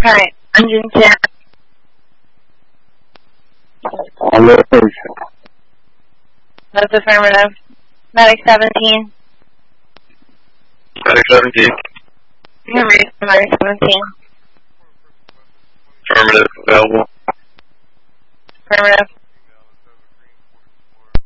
Alright, engine 10. On location. That's affirmative. Medic 17. Medic 17. Medic 17. Affirmative, available. Affirmative.